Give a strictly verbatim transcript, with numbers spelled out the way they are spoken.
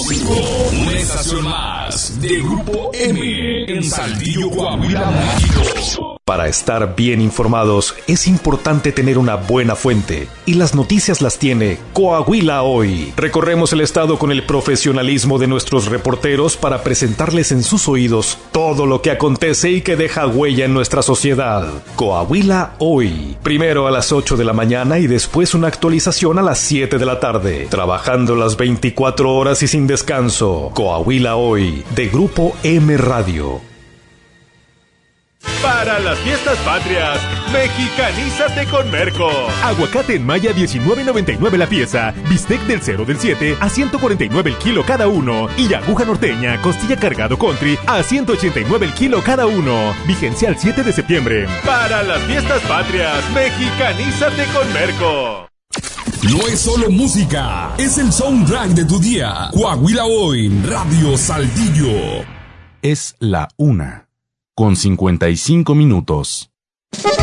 cinco, una estación más de Grupo M en Saltillo, Coahuila, México. Para estar bien informados es importante tener una buena fuente, y las noticias las tiene Coahuila Hoy. Recorremos el estado con el profesionalismo de nuestros reporteros para presentarles en sus oídos todo lo que acontece y que deja huella en nuestra sociedad. Coahuila Hoy, primero a las ocho de la mañana y después una actualización a las siete de la tarde, trabajando las veinticuatro horas y sin descanso. Coahuila Hoy, de Grupo M Radio. Para las fiestas patrias, mexicanízate con Merco. Aguacate en maya diecinueve noventa y nueve la pieza, bistec del cero del siete a ciento cuarenta y nueve el kilo cada uno y aguja norteña, costilla cargado country a ciento ochenta y nueve el kilo cada uno. Vigencia al siete de septiembre. Para las fiestas patrias, mexicanízate con Merco. No es solo música, es el soundtrack de tu día. Coahuila Hoy, Radio Saltillo. Es la una, con cincuenta y cinco minutos.